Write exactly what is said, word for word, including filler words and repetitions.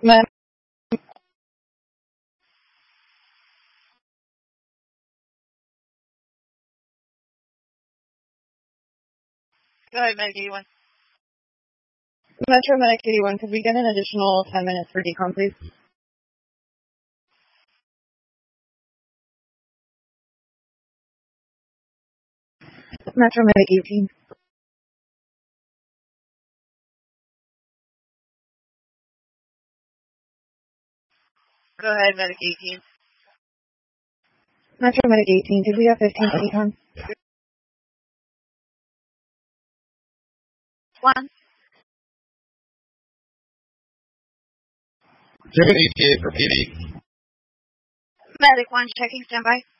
Ma'am, Go ahead, Medic eighty-one. Metro Medic eighty-one, could we get an additional ten minutes for decom, please? Metro Medic eighteen. Go ahead, Medic eighteen. Metro Medic eighteen, could we have fifteen for decom? One. seven eighty-eight for P D. Medic one, checking standby.